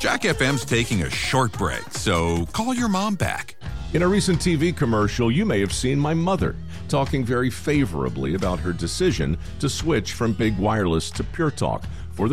Jack FM's taking a short break, so call your mom back. In a recent TV commercial, you may have seen my mother talking very favorably about her decision to switch from Big Wireless to Pure Talk.